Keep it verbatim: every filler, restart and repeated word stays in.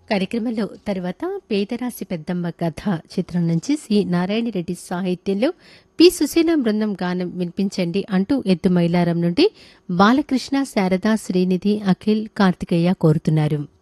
కార్యక్రమంలో తర్వాత పేదరాశి పెద్దమ్మ కథ చిత్రం నుంచి సి నారాయణ రెడ్డి సాహిత్యంలో పి సుశీల బృందం గానం వినిపించండి అంటూ ఎద్దు మైలారం నుండి బాలకృష్ణ శారద శ్రీనిధి అఖిల్ కార్తికేయ కోరుతున్నారు.